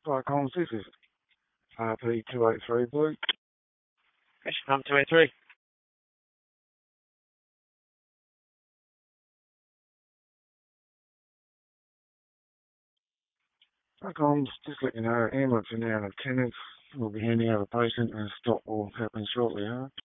Hi, Collins. This is RP283 Blue. Question number 283. Hi, Collins. Just let you know, ambulance are now in attendance. We'll be handing over a patient and a stop will happen shortly.